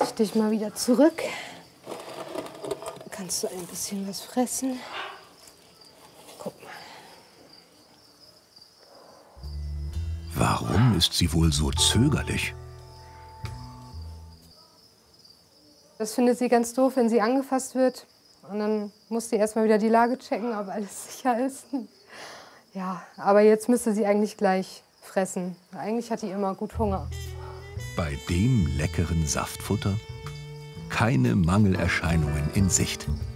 setze ich dich mal wieder zurück. Kannst du ein bisschen was fressen? Guck mal. Warum ist sie wohl so zögerlich? Das findet sie ganz doof, wenn sie angefasst wird. Und dann muss sie erstmal wieder die Lage checken, ob alles sicher ist. Ja, aber jetzt müsste sie eigentlich gleich fressen. Eigentlich hat die immer gut Hunger. Bei dem leckeren Saftfutter keine Mangelerscheinungen in Sicht.